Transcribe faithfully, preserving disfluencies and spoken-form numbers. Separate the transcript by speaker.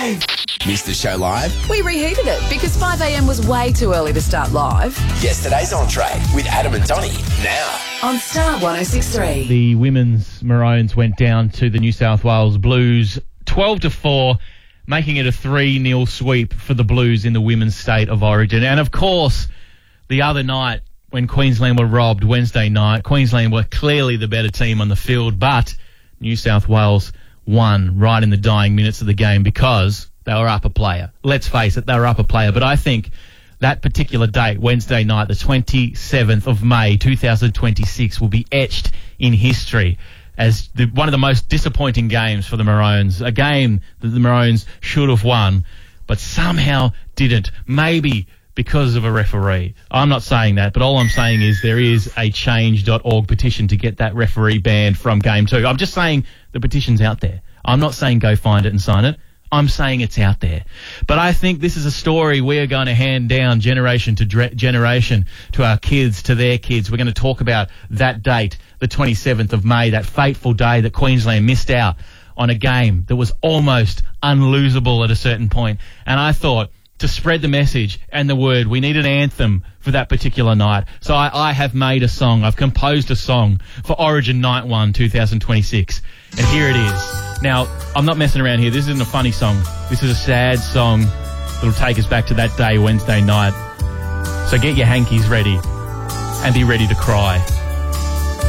Speaker 1: Missed the show live?
Speaker 2: We reheated it because five a.m. was way too early to start live.
Speaker 1: Yesterday's entree with Adam and Donnie now
Speaker 2: on Star one oh six point three.
Speaker 3: The women's Maroons went down to the New South Wales Blues twelve to four, making it a three nil sweep for the Blues in the women's state of origin. And of course, the other night when Queensland were robbed, Wednesday night, Queensland were clearly the better team on the field, but New South Wales won right in the dying minutes of the game because they were up a player. Let's face it, they were up a player. But I think that particular date, Wednesday night, the twenty-seventh of May, two thousand twenty-six, will be etched in history as the, one of the most disappointing games for the Maroons. A game that the Maroons should have won, but somehow didn't. Maybe because of a referee. I'm not saying that, but all I'm saying is there is a change dot org petition to get that referee banned from game two. I'm just saying the petition's out there. I'm not saying go find it and sign it. I'm saying it's out there. But I think this is a story we are going to hand down generation to dre- generation to our kids, to their kids. We're going to talk about that date, the twenty-seventh of May, that fateful day that Queensland missed out on a game that was almost unlosable at a certain point. And I thought, to spread the message and the word, we need an anthem for that particular night. So I, I have made a song. I've composed a song for Origin Night one, two thousand twenty-six. And here it is. Now, I'm not messing around here. This isn't a funny song. This is a sad song that'll take us back to that day, Wednesday night. So get your hankies ready and be ready to cry.